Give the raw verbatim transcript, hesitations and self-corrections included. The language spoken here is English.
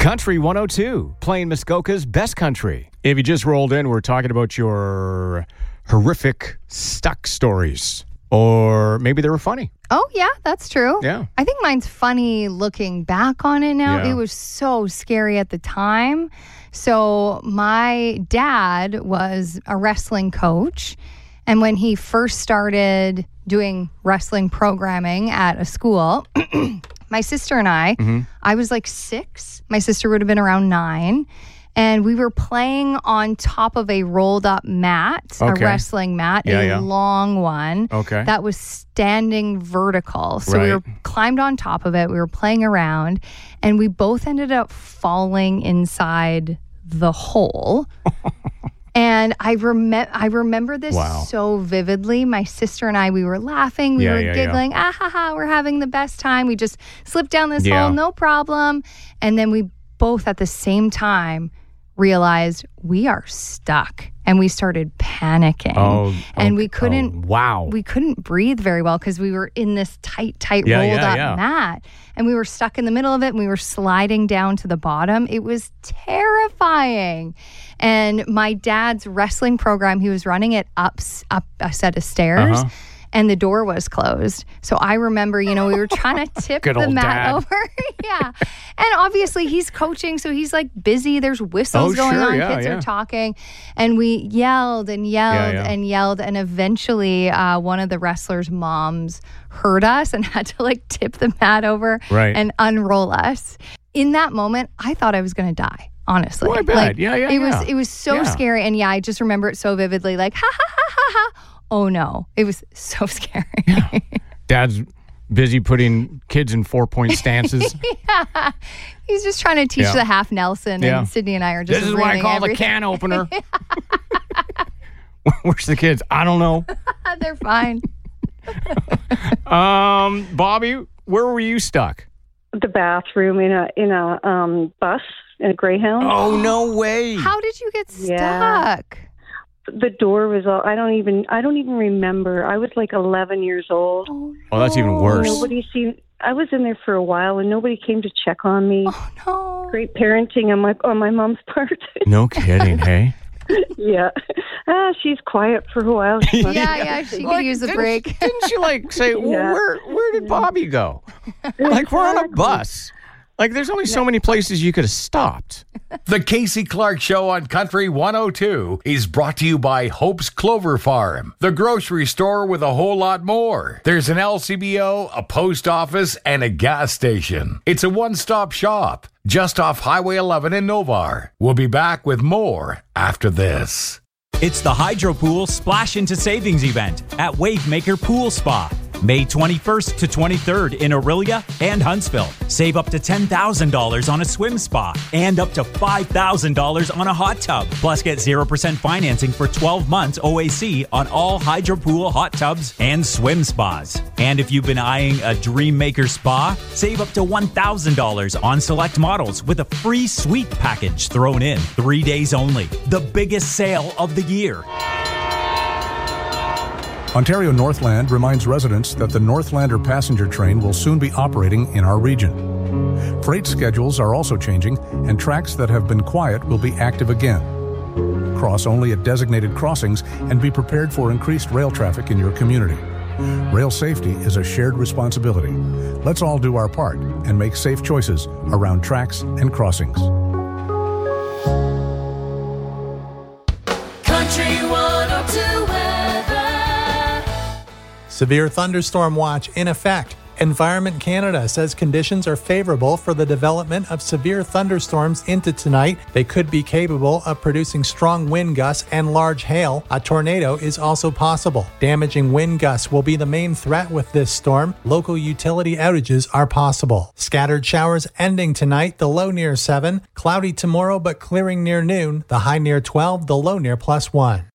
Country one oh two, playing Muskoka's best country. If you just rolled in, we're talking about your horrific stuck stories. Or maybe they were funny. Oh, yeah, that's true. Yeah. I think mine's funny looking back on it now. Yeah. It was so scary at the time. So my dad was a wrestling coach. And when he first started doing wrestling programming at a school, my sister and I, mm-hmm. I was like six. My sister would have been around nine. And we were playing on top of a rolled up mat, okay. a wrestling mat, yeah, a yeah. long one okay. that was standing vertical. So right. we were climbed on top of it. We were playing around and we both ended up falling inside the hole. And I, rem- I remember this wow. so vividly. My sister and I, we were laughing. We yeah, were yeah, giggling. Yeah. Ah, ha, ha, we're having the best time. We just slipped down this yeah. hole, no problem. And then we both at the same time realized we are stuck. And we started panicking. Oh, and okay. we couldn't oh, wow. we couldn't breathe very well because we were in this tight, tight yeah, rolled yeah, up yeah. mat. And we were stuck in the middle of it and we were sliding down to the bottom. It was terrifying. And my dad's wrestling program, he was running it up, up a set of stairs. Uh-huh. And the door was closed. So I remember, you know, we were trying to tip Good the old mat dad. over. yeah. And obviously he's coaching, so he's like busy. There's whistles oh, going sure, on. yeah, Kids yeah. are talking. And we yelled and yelled Yeah, yeah. and yelled. And eventually uh, one of the wrestlers' moms heard us and had to like tip the mat over right. and unroll us. In that moment, I thought I was going to die. Honestly, well, I bet. Like, yeah, yeah, it yeah. was it was so yeah. scary. And yeah, I just remember it so vividly. Like, ha ha ha ha ha. Oh no, it was so scary. Yeah. Dad's busy putting kids in four-point stances. yeah. He's just trying to teach yeah. the half Nelson, yeah. and Sydney and I are just This is what I call everything. the can opener. Where's the kids? I don't know. They're fine. um, Bobby, where were you stuck? The bathroom in a in a um, bus in a Greyhound. Oh, no way. How did you get stuck? Yeah. The door was all, I don't even I don't even remember. I was like eleven years old. Oh, no. Oh, that's even worse. Nobody seemed. I was in there for a while, and nobody came to check on me. Oh no! Great parenting on my on my mom's part. No kidding, hey? yeah, ah, she's quiet for a while. She must Yeah, have yeah, to- she could Like, use a didn't- break. Didn't you like say, well, Yeah. where where did Bobby go? Like, we're on a bus. Like, there's only so many places you could have stopped. The Casey Clark Show on Country one oh two is brought to you by Hope's Clover Farm, the grocery store with a whole lot more. There's an L C B O, a post office, and a gas station. It's a one-stop shop just off Highway eleven in Novar. We'll be back with more after this. It's the Hydro Pool Splash into Savings event at Wavemaker Pool Spa. May twenty-first to twenty-third in Orillia and Huntsville. Save up to ten thousand dollars on a swim spa and up to five thousand dollars on a hot tub. Plus, get zero percent financing for twelve months O A C on all Hydro Pool hot tubs and swim spas. And if you've been eyeing a Dream Maker spa, save up to one thousand dollars on select models with a free suite package thrown in. Three days only. The biggest sale of the year. Ontario Northland reminds residents that the Northlander passenger train will soon be operating in our region. Freight schedules are also changing, and tracks that have been quiet will be active again. Cross only at designated crossings and be prepared for increased rail traffic in your community. Rail safety is a shared responsibility. Let's all do our part and make safe choices around tracks and crossings. Country one oh two weather. Severe thunderstorm watch in effect. Environment Canada says conditions are favorable for the development of severe thunderstorms into tonight. They could be capable of producing strong wind gusts and large hail. A tornado is also possible. Damaging wind gusts will be the main threat with this storm. Local utility outages are possible. Scattered showers ending tonight, the low near seven. Cloudy tomorrow but clearing near noon. The high near twelve, the low near plus one.